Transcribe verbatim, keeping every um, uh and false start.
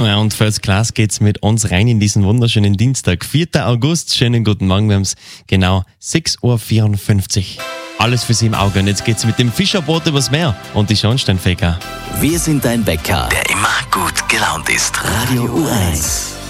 Ja, und First Class geht's mit uns rein in diesen wunderschönen Dienstag, vierten August. Schönen guten Morgen, wir haben's genau sechs Uhr vierundfünfzig. Alles für Sie im Auge. Und jetzt geht's mit dem Fischerboot übers Meer und die Schornsteinfeger. Wir sind dein Bäcker, der immer gut gelaunt ist. Radio U eins.